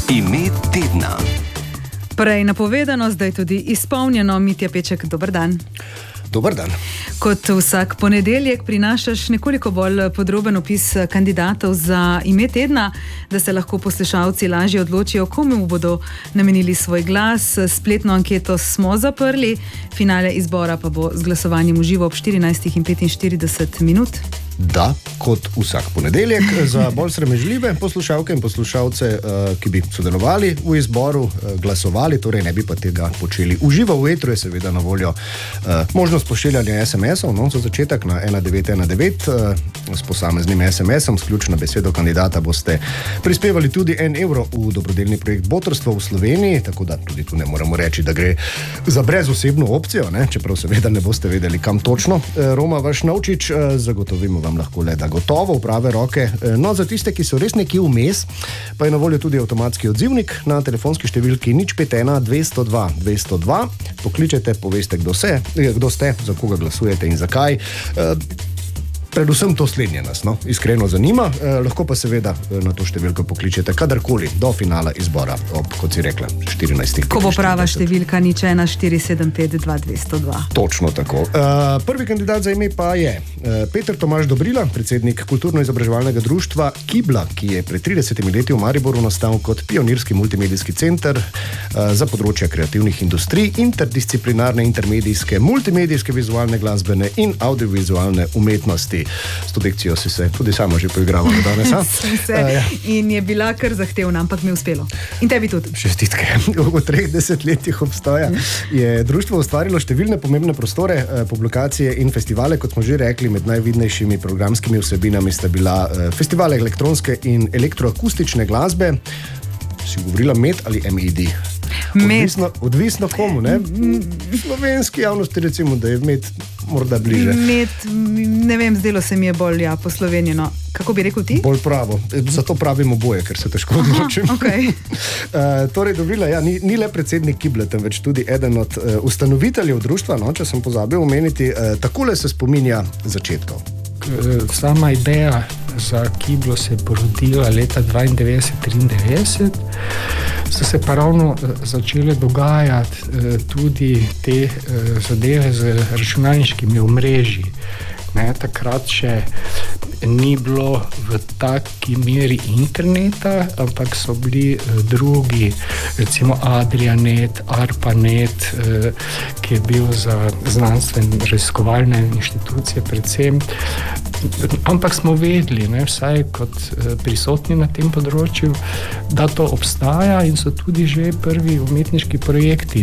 Ime tedna. Prej napovedano, zdaj tudi izpolnjeno. Mitja Peček, dober dan. Dober dan. Kot vsak ponedeljek prinašaš nekoliko bolj podroben opis kandidatov za ime tedna, da se lahko poslušalci lažje odločijo, komu bodo namenili svoj glas. Spletno anketo smo zaprli, finale izbora pa bo z glasovanjem v živo ob 14:45. Da, kot vsak ponedeljek, za bolj sramežljive poslušalke in poslušalce, ki bi sodelovali v izboru, glasovali, torej ne bi pa tega počeli v živo v etru, je seveda na voljo možnost pošiljanja SMS-ov, za začetek na 1919 s posameznim SMS-om, s ključno besedo kandidata boste prispevali tudi 1 evro v dobrodelni projekt Botrstvo v Sloveniji, tako da tudi tu ne moremo reči, da gre za brezosebno opcijo, čeprav seveda ne boste vedeli, kam točno Roma vaš Navčič, zagotovimo vam lahko le, da gotovo v prave roke. No, za tiste, ki so res nekje vmes, pa je na voljo tudi avtomatski odzivnik na telefonski številki 051 202 202. Pokličete, poveste, kdo ste, za koga glasujete in zakaj. Predvsem to slednje nas iskreno zanima, lahko pa seveda na to številko pokličete kadarkoli do finala izbora ob, kot si rekla, 14. Ko bo prava številka 01475 2202. Točno tako. Prvi kandidat za ime pa je Peter Tomaž Dobrila, predsednik kulturno-izobraževalnega društva Kibla, ki je pred 30 leti v Mariboru nastal kot pionirski multimedijski center za področja kreativnih industrij, interdisciplinarne, intermedijske, multimedijske, vizualne, glasbene in audiovizualne umetnosti. S to dikcijo si se tudi sama že poigravala danes. Ja. In je bila kar zahtevna, ampak mi je uspelo. In tebi tudi. Čestitke. V 3 desetletjih obstoja je društvo ustvarilo številne pomembne prostore, publikacije in festivale, kot smo že rekli, med najvidnejšimi programskimi vsebinami sta bila festivale elektronske in elektroakustične glasbe. Si govorila MED ali MED? Odvisno komu, ne? Slovenski javnosti recimo, da je MED morda bliže. MED, ne vem, zdelo se mi je bolj po slovenjeno. Kako bi rekel ti? Bolj pravo. Zato pravimo boje, ker se težko odločim. Okay. Torej, Dobrila, ni le predsednik Kible, temveč tudi eden od ustanoviteljev društva, če sem pozabil omeniti, takole se spominja začetkov. Sama ideja za Kiblo se je porodila leta 92-93, so se pa ravno začele dogajati tudi te zadeve z računalniškimi omrežji. Takrat še ni bilo v taki meri interneta, ampak so bili drugi, recimo Adrianet, ARPANET, ki je bil za znanstvene raziskovalne inštitucije predvsem. Ampak smo vedeli, vsaj kot prisotni na tem področju, da to obstaja in so tudi že prvi umetniški projekti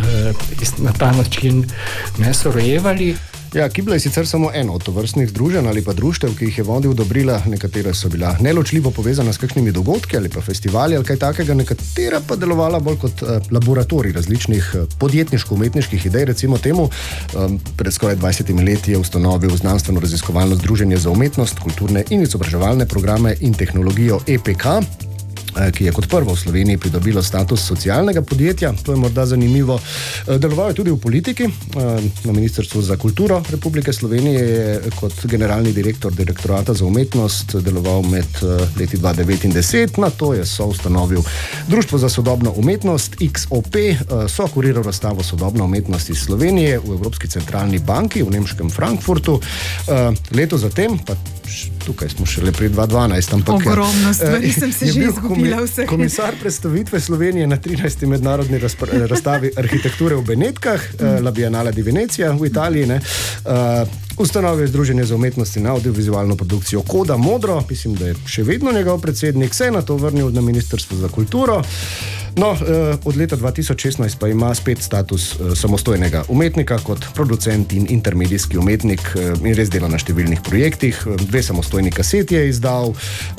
na ta način so rojevali. Ja, Kibla je sicer samo eno od tovrstnih združenj ali pa društev, ki jih je vodil Dobrila. Nekatera so bila neločljivo povezana s kakšnimi dogodki ali pa festivali ali kaj takega, nekatera pa delovala bolj kot laboratorij različnih podjetniško-umetniških idej, recimo temu. Pred skoraj 20 leti je ustanovil znanstveno-raziskovalno združenje za umetnost, kulturne in izobraževalne programe in tehnologijo EPK, ki je kot prvo v Sloveniji pridobilo status socialnega podjetja. To je morda zanimivo. Deloval je tudi v politiki. Na Ministrstvu za kulturo Republike Slovenije je kot generalni direktor direktorata za umetnost deloval med leti 2009 in 2010. Na to je soustanovil Društvo za sodobno umetnost XOP, sokuriral razstavo Sodobna umetnost iz Slovenije v Evropski centralni banki v nemškem Frankfurtu. Leto zatem, pa tukaj smo šele pri 2012, ampak ogromno stvari sem se že izgubila vse. Komisar predstavitve Slovenije na 13. mednarodni razstavi arhitekture v Benetkah, La Biennale di Venezia v Italiji, ustanovil je Združenje za umetnost in audiovizualno produkcijo Koda Modro, mislim, da je še vedno njegov predsednik, se je na to vrnil na Ministrstvo za kulturo. No, od leta 2016 pa ima spet status samostojnega umetnika kot producent in intermedijski umetnik in res dela na številnih projektih. 2 samostojni kaseti je izdal,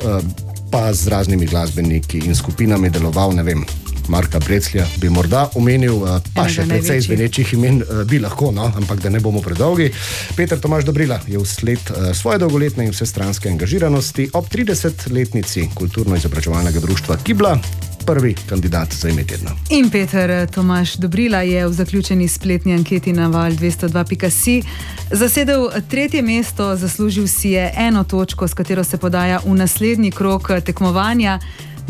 pa z raznimi glasbeniki in skupinami deloval, ne vem, Marka Breclja bi morda omenil, pa še precej zvenečih imen bi lahko, ampak da ne bomo predolgi. Peter Tomaž Dobrila je vsled svoje dolgoletne in vsestranske angažiranosti ob 30-letnici kulturno-izobraževalnega društva Kibla prvi kandidat za ime tedna. In Peter Tomaž Dobrila je v zaključeni spletni anketi na val202.si zasedel 3. mesto, zaslužil si je 1 točko, s katero se podaja v naslednji krog tekmovanja.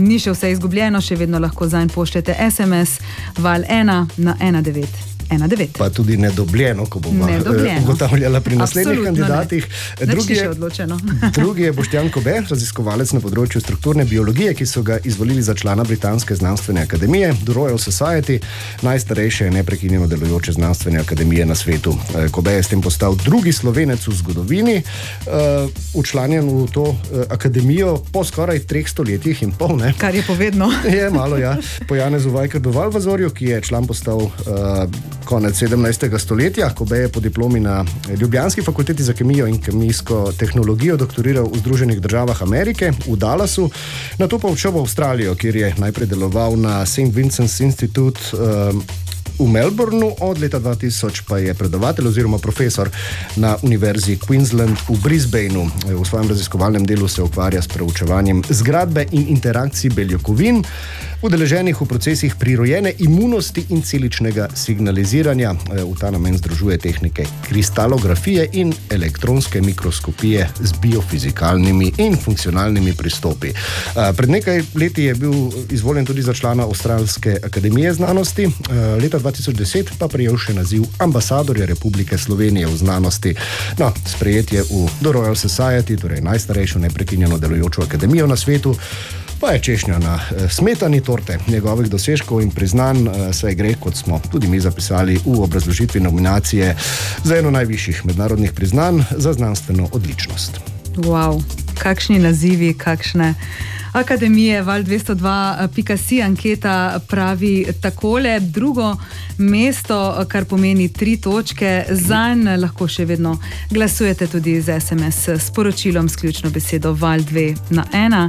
ni še vse izgubljeno, še vedno lahko zanj pošljete SMS val 1 na 1919. Pa tudi nedobljeno, ko bomo ugotavljala pri naslednjih kandidatih. Drugi je Boštjan Kobe, raziskovalec na področju strukturne biologije, ki so ga izvolili za člana Britanske znanstvene akademije, The Royal Society, najstarejše neprekinjeno delujoče znanstvene akademije na svetu. Kobe je s tem postal drugi Slovenec v zgodovini, učlanjen v to akademijo po skoraj 3 stoletjih in pol. Ne? Kar je povedno. Je malo, ja. Po Janezu Vajkardu Valvazorju, ki je član postal konec 17. stoletja, Kobe je po diplomi na Ljubljanski fakulteti za kemijo in kemijsko tehnologijo doktoriral v Združenih državah Amerike, v Dallasu, nato pa odšel v Avstralijo, kjer je najprej deloval na St. Vincent's Institute v Melbourneu, od leta 2000 pa je predavatelj oziroma profesor na Univerzi Queensland v Brisbaneu. V svojem raziskovalnem delu se ukvarja s preučevanjem zgradbe in interakcij beljakovin, udeleženih v procesih prirojene imunosti in celičnega signaliziranja. V ta namen združuje tehnike kristalografije in elektronske mikroskopije z biofizikalnimi in funkcionalnimi pristopi. Pred nekaj leti je bil izvoljen tudi za člana Avstralske akademije znanosti, leta 2010 pa prejel še naziv ambasadorja Republike Slovenije v znanosti. No, sprejet je v The Royal Society, torej najstarejšo neprekinjeno delujočo akademijo na svetu, pa je češnja na smetani torte njegovih dosežkov in priznanj, saj gre, kot smo tudi mi zapisali v obrazložitvi nominacije, za eno najvišjih mednarodnih priznanj za znanstveno odličnost. Wow, kakšni nazivi, kakšne akademije. Val 202.si anketa pravi takole: drugo mesto, kar pomeni 3 točke, zanj lahko še vedno glasujete tudi z SMS sporočilom s ključno besedo val 2 na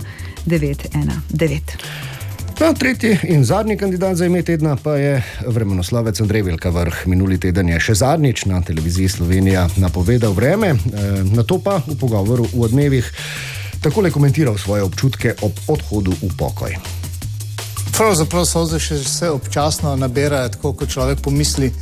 1919. No, tretji in zadnji kandidat za ime tedna pa je vremenoslovec Andrej Velka Vrh. Minuli teden je še zadnjič na televiziji Slovenija napovedal vreme, nato pa v pogovoru v Odmevih takole komentiral svoje občutke ob odhodu v pokoj. Pravzaprav solze še vse občasno naberajo, tako kot človek pomisli,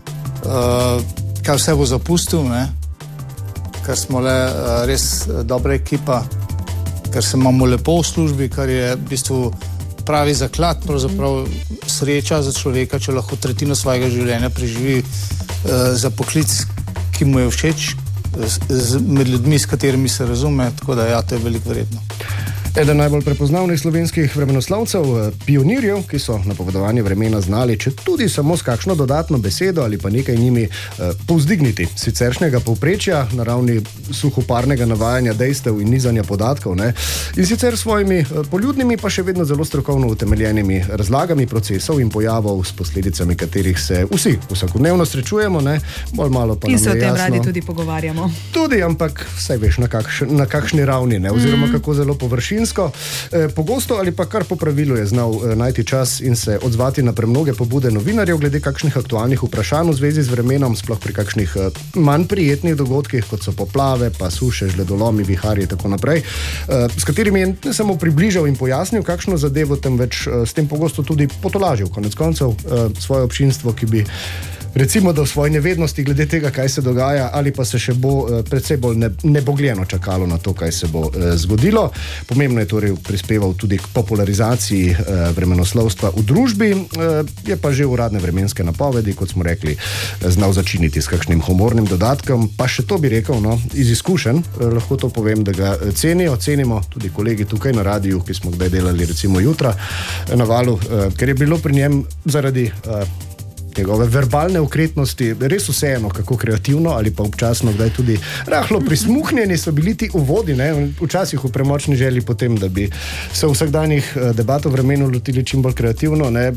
kaj vse bo zapustil, ne? Ker smo le res dobra ekipa, ker se imamo lepo v službi, kar je v bistvu pravi zaklad, pravzaprav sreča za človeka, če lahko tretjino svojega življenja preživi za poklic, ki mu je všeč, med ljudmi, s katerimi se razume, tako da ja, to je veliko vredno. Eden najbolj prepoznavnih slovenskih vremenoslovcev, pionirjev, ki so napovedovanje vremena znali, če tudi samo s kakšno dodatno besedo ali pa nekaj njimi povzdigniti siceršnjega povprečja na ravni suhoparnega navajanja dejstev in nizanja podatkov, ne? In sicer svojimi poljudnimi, pa še vedno zelo strokovno utemeljenimi razlagami procesov in pojavov, s posledicami katerih se vsi vsakodnevno srečujemo, ne? Bolj malo pa nam je jasno. In se o tem radi tudi pogovarjamo. Tudi, ampak vsaj veš na kakšni ravni, ne? Oziroma kako zelo površinsko. Pogosto ali pa kar po pravilu je znal najti čas in se odzvati na premnoge pobude novinarjev glede kakšnih aktualnih vprašanj v zvezi z vremenom, sploh pri kakšnih manj prijetnih dogodkih, kot so poplave, pa suše, žledolomi, viharji in tako naprej, s katerimi je ne samo približal in pojasnil kakšno zadevo, temveč s tem pogosto tudi potolažil konec koncev svoje občinstvo, ki bi recimo, da v svoji nevednosti glede tega, kaj se dogaja, ali pa se še bo predvsej bolj nebogljeno čakalo na to, kaj se bo zgodilo. Pomembno je torej prispeval tudi k popularizaciji vremenoslovstva v družbi, je pa že uradne vremenske napovedi, kot smo rekli, znal začiniti s kakšnim humornim dodatkom, pa še to bi rekel, no, iz izkušenj, lahko to povem, da ga cenimo tudi kolegi tukaj na radiju, ki smo kdaj delali recimo jutra na Valu, ker je bilo pri njem zaradi njegove verbalne okretnosti res vseeno, kako kreativno ali pa občasno kdaj tudi rahlo prismuhnjeni so bili ti uvodi, ne? Včasih v premočni želji potem, da bi se v vsakdanjih debat o vremenu lotili čim bolj kreativno, ne?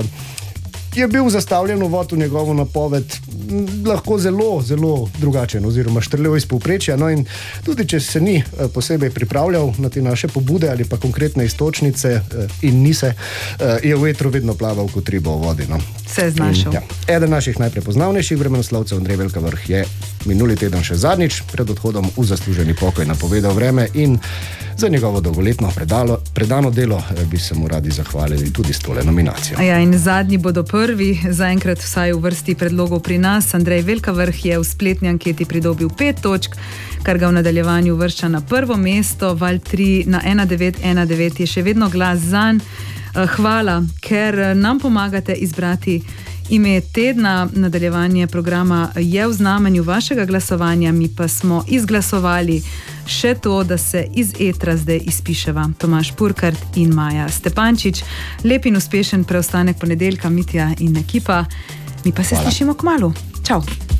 Je bil zastavljen uvod v njegovo napoved lahko zelo, zelo drugačen oziroma štrlel iz povprečja. No in tudi, če se ni posebej pripravljal na te naše pobude ali pa konkretne iztočnice in ni se, je v etru vedno plaval kot riba v vodi. No. Se je znašel. Ja. Eden naših najprepoznavnejših vremenoslovcev, Andrej Velka Vrh, je minuli teden še zadnjič pred odhodom v zasluženi pokoj napovedal vreme in za njegovo dolgoletno predano delo bi se mu radi zahvalili tudi s tole nominacijo. Ja, in zadnji bodo prvi, zaenkrat vsaj v vrsti predlogov pri nas. glas. Andrej Velkavrh je v spletni anketi pridobil 5 točk, kar ga v nadaljevanju vršča na prvo mesto. Val 3 na 1919 je še vedno glas zanj. Hvala, ker nam pomagate izbrati ime tedna. Nadaljevanje programa je v znamenju vašega glasovanja, mi pa smo izglasovali še to, da se iz etra zdaj izpiševa Tomaž Purkart in Maja Stepančič. Lep in uspešen preostanek ponedeljka, Mitja in ekipa. Mi pa se slišimo kmalu. Čau!